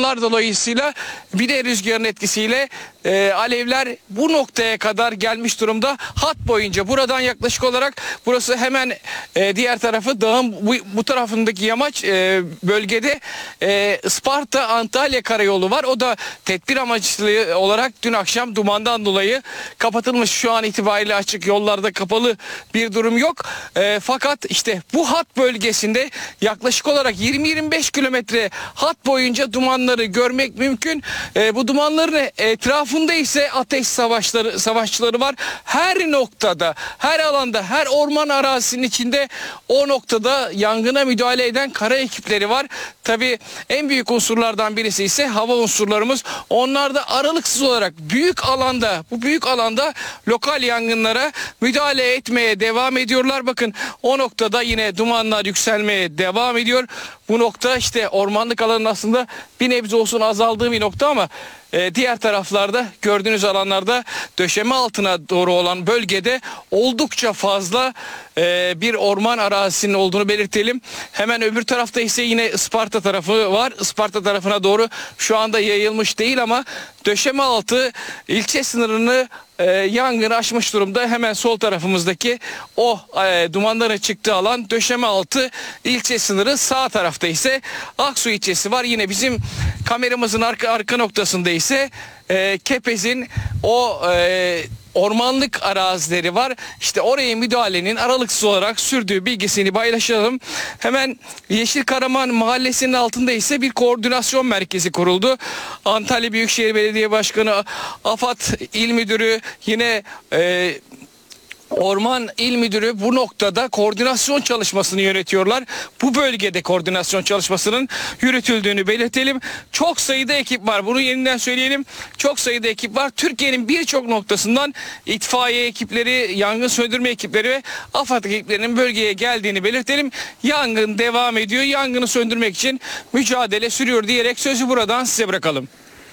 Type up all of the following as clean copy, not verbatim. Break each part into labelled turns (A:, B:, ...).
A: yağınlar dolayısıyla bir de rüzgarın etkisiyle alevler bu noktaya kadar gelmiş durumda. Hat boyunca buradan yaklaşık olarak burası hemen diğer tarafı dağın bu tarafındaki yamaç bölgede Isparta Antalya karayolu var. O da tedbir amaçlı olarak dün akşam dumandan dolayı kapatılmış. Şu an itibariyle açık, yollarda kapalı bir durum yok. Fakat işte bu hat bölgesinde yaklaşık olarak 20-25 kilometre hat boyunca dumanları görmek mümkün. Bu dumanların etrafında ise ateş savaşçıları var. Her noktada, her alanda, her orman arazisinin içinde o noktada yangına müdahale eden kara ekipleri var. Tabii en büyük unsurlardan birisi ise hava unsurlarımız. Onlar da aralıksız olarak bu büyük alanda lokal yangınlara müdahale etmeye devam ediyorlar. Bakın o noktada yine dumanlar yükselmeye devam ediyor. Bu nokta işte ormanlık alanın aslında bir nebze olsun azaldığı bir nokta ama diğer taraflarda gördüğünüz alanlarda döşeme altına doğru olan bölgede oldukça fazla bir orman arazisinin olduğunu belirtelim. Hemen öbür tarafta ise yine Isparta tarafı var. Isparta tarafına doğru şu anda yayılmış değil ama döşeme altı ilçe sınırını yangın aşmış durumda. Hemen sol tarafımızdaki o dumanların çıktığı alan döşeme altı ilçe sınırı, sağ tarafta ise Aksu ilçesi var. Yine bizim kameramızın arka noktasında ise Kepez'in o ormanlık arazileri var. İşte oraya müdahalenin aralıksız olarak sürdüğü bilgisini paylaşalım. Hemen Yeşilkaraman mahallesinin altında ise bir koordinasyon merkezi kuruldu. Antalya Büyükşehir Belediye Başkanı, AFAD İl Müdürü, yine Orman İl Müdürü bu noktada koordinasyon çalışmasını yönetiyorlar. Bu bölgede koordinasyon çalışmasının yürütüldüğünü belirtelim. Çok sayıda ekip var. Bunu yeniden söyleyelim. Çok sayıda ekip var. Türkiye'nin birçok noktasından itfaiye ekipleri, yangın söndürme ekipleri ve AFAD ekiplerinin bölgeye geldiğini belirtelim. Yangın devam ediyor. Yangını söndürmek için mücadele sürüyor diyerek sözü buradan size bırakalım.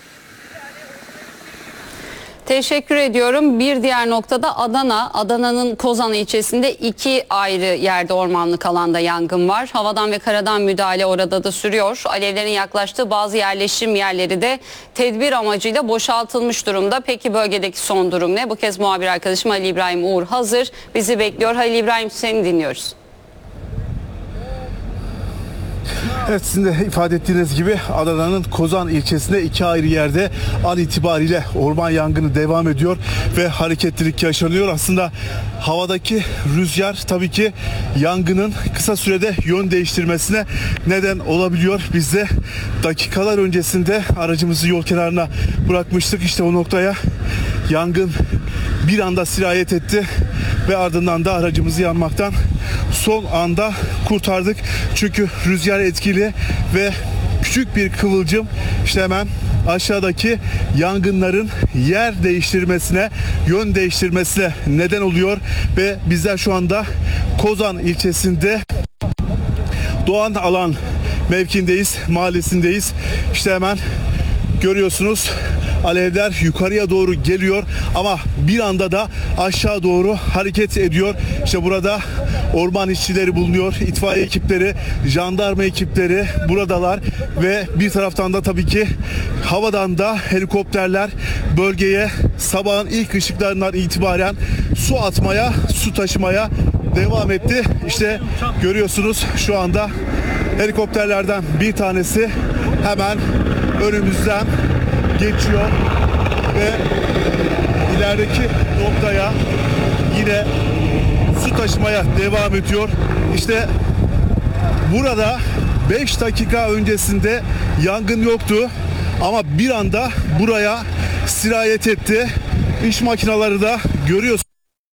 B: Teşekkür ediyorum. Bir diğer noktada Adana'nın Kozan ilçesinde 2 ayrı yerde ormanlık alanda yangın var. Havadan ve karadan müdahale orada da sürüyor. Alevlerin yaklaştığı bazı yerleşim yerleri de tedbir amacıyla boşaltılmış durumda. Peki bölgedeki son durum ne? Bu kez muhabir arkadaşım Halil İbrahim Uğur hazır. Bizi bekliyor. Halil İbrahim, seni dinliyoruz.
C: Evet, sizin de ifade ettiğiniz gibi Adana'nın Kozan ilçesinde 2 ayrı yerde an itibariyle orman yangını devam ediyor ve hareketlilik yaşanıyor. Aslında havadaki rüzgar tabii ki yangının kısa sürede yön değiştirmesine neden olabiliyor. Biz de dakikalar öncesinde aracımızı yol kenarına bırakmıştık. İşte o noktaya yangın bir anda sirayet etti ve ardından da aracımızı yanmaktan son anda kurtardık. Çünkü rüzgar etkili ve küçük bir kıvılcım işte hemen aşağıdaki yangınların yer değiştirmesine, yön değiştirmesine neden oluyor ve bizler şu anda Kozan ilçesinde Doğan Alan mevkindeyiz, mahallesindeyiz. İşte hemen görüyorsunuz, alevler yukarıya doğru geliyor ama bir anda da aşağı doğru hareket ediyor. İşte burada orman işçileri bulunuyor, itfaiye ekipleri, jandarma ekipleri buradalar ve bir taraftan da tabii ki havadan da helikopterler bölgeye sabahın ilk ışıklarından itibaren su atmaya, su taşımaya devam etti. İşte görüyorsunuz şu anda helikopterlerden bir tanesi hemen önümüzden geçiyor ve ilerideki noktaya yine su taşımaya devam ediyor. İşte burada 5 dakika öncesinde yangın yoktu ama bir anda buraya sirayet etti. İş makineleri de görüyorsunuz.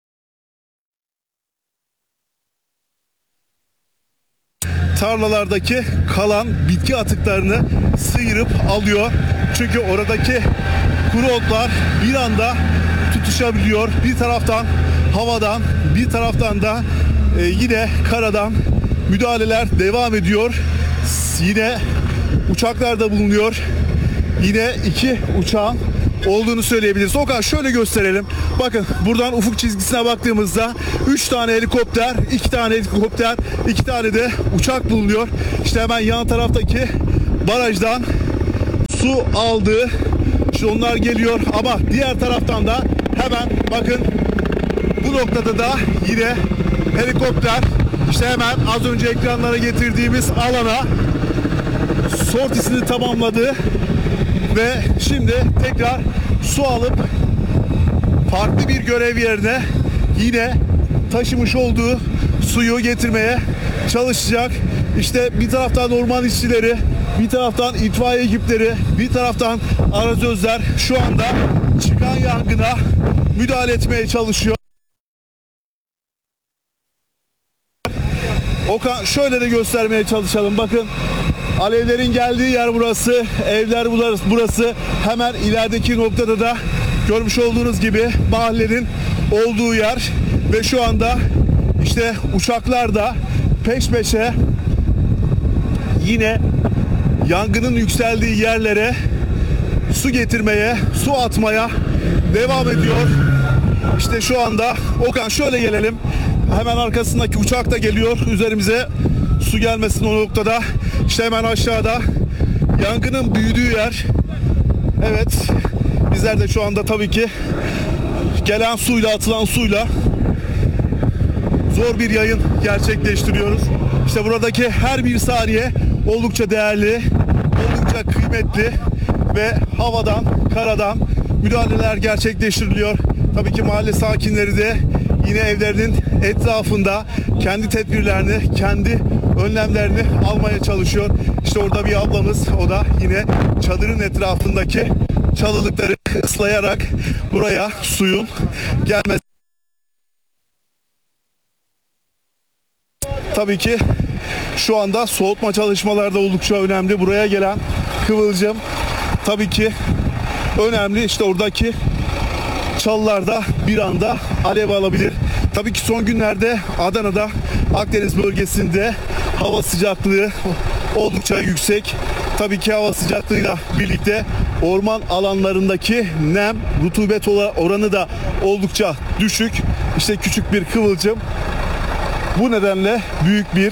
C: Tarlalardaki kalan bitki atıklarını sıyırıp alıyor. Çünkü oradaki kuru otlar bir anda tutuşabiliyor. Bir taraftan havadan, bir taraftan da yine karadan müdahaleler devam ediyor. Yine uçaklar da bulunuyor. Yine 2 uçağın olduğunu söyleyebiliriz. Okan, şöyle gösterelim. Bakın buradan ufuk çizgisine baktığımızda 3 tane helikopter, 2 tane helikopter, 2 tane de uçak bulunuyor. İşte hemen yan taraftaki barajdan su aldı. İşte onlar geliyor ama diğer taraftan da hemen bakın bu noktada da yine helikopter işte hemen az önce ekranlara getirdiğimiz alana sortisini tamamladı ve şimdi tekrar su alıp farklı bir görev yerine yine taşımış olduğu suyu getirmeye çalışacak. İşte bir taraftan orman işçileri, bir taraftan itfaiye ekipleri, bir taraftan arazözler şu anda çıkan yangına müdahale etmeye çalışıyor. Okan şöyle de göstermeye çalışalım. Bakın alevlerin geldiği yer burası. Evler burası. Hemen ilerideki noktada da görmüş olduğunuz gibi mahallenin olduğu yer. Ve şu anda işte uçaklar da peş peşe yine yangının yükseldiği yerlere su getirmeye, su atmaya devam ediyor. İşte şu anda Okan şöyle gelelim. Hemen arkasındaki uçak da geliyor üzerimize su gelmesin o noktada. İşte hemen aşağıda yangının büyüdüğü yer. Evet, bizler de şu anda tabii ki gelen suyla, atılan suyla zor bir yayın gerçekleştiriyoruz. İşte buradaki her bir saniye oldukça değerli, oldukça kıymetli ve havadan, karadan müdahaleler gerçekleştiriliyor. Tabii ki mahalle sakinleri de yine evlerinin etrafında kendi tedbirlerini, kendi önlemlerini almaya çalışıyor. İşte orada bir ablamız, o da yine çadırın etrafındaki çalılıkları ıslayarak buraya suyun gelmesi. Tabii ki şu anda soğutma çalışmaları da oldukça önemli. Buraya gelen kıvılcım tabii ki önemli. İşte oradaki çalılarda bir anda alev alabilir. Tabii ki son günlerde Adana'da, Akdeniz bölgesinde hava sıcaklığı oldukça yüksek. Tabii ki hava sıcaklığıyla birlikte orman alanlarındaki nem, rutubet oranı da oldukça düşük. İşte küçük bir kıvılcım bu nedenle büyük bir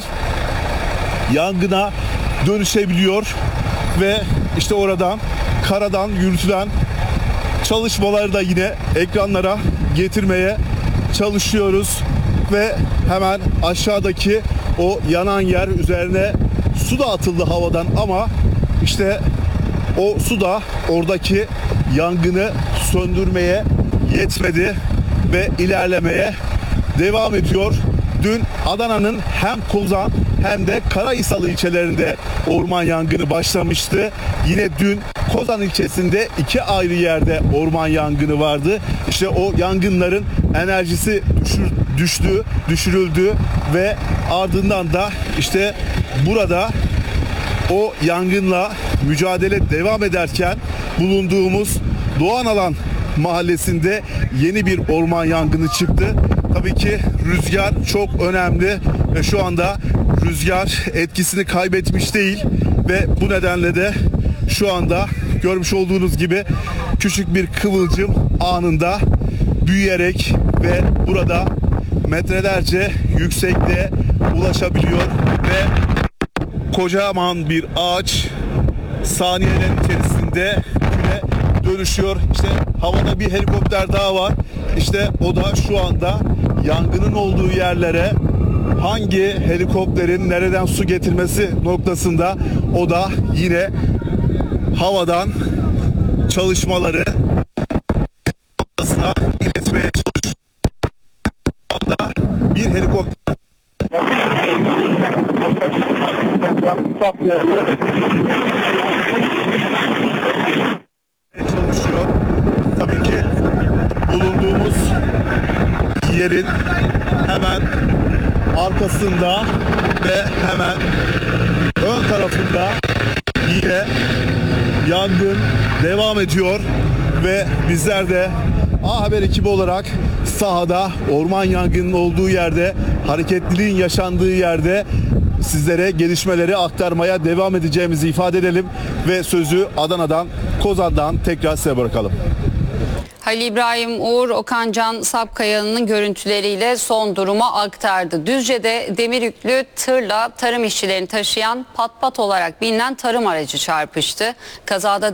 C: yangına dönüşebiliyor ve işte oradan karadan yürütülen çalışmaları da yine ekranlara getirmeye çalışıyoruz ve hemen aşağıdaki o yanan yer üzerine su da atıldı havadan ama işte o su da oradaki yangını söndürmeye yetmedi ve ilerlemeye devam ediyor. Dün Adana'nın hem Kozan hem de Karahisar ilçelerinde orman yangını başlamıştı. Yine dün Kozan ilçesinde 2 ayrı yerde orman yangını vardı. İşte o yangınların enerjisi düşürüldü ve ardından da işte burada o yangınla mücadele devam ederken bulunduğumuz Doğan Alan mahallesinde yeni bir orman yangını çıktı. Tabii ki rüzgar çok önemli ve şu anda rüzgar etkisini kaybetmiş değil ve bu nedenle de şu anda görmüş olduğunuz gibi küçük bir kıvılcım anında büyüyerek ve burada metrelerce yüksekliğe ulaşabiliyor ve kocaman bir ağaç saniyelerin içerisinde küle dönüşüyor. İşte havada bir helikopter daha var. İşte o da şu anda yangının olduğu yerlere hangi helikopterin nereden su getirmesi noktasında o da yine havadan çalışmaları iletmeye çalışıyor. Bir helikopter çalışıyor. Tabii ki bulunduğumuz yerin hemen arkasında ve hemen ön tarafında yine yangın devam ediyor ve bizler de A Haber ekibi olarak sahada orman yangının olduğu yerde, hareketliliğin yaşandığı yerde sizlere gelişmeleri aktarmaya devam edeceğimizi ifade edelim ve sözü Adana'dan, Kozan'dan tekrar size bırakalım.
B: Halil İbrahim Uğur, Okan Can Sapkaya'nın görüntüleriyle son durumu aktardı. Düzce'de demir yüklü tırla tarım işçilerini taşıyan pat pat olarak bilinen tarım aracı çarpıştı. Kazada